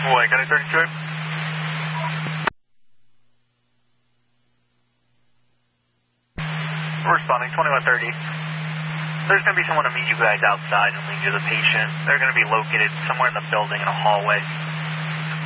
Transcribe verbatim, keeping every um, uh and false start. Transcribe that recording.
White County thirty-two. We're responding, twenty-one thirty. There's going to be someone to meet you guys outside and lead you to the patient. They're going to be located somewhere in the building in a hallway.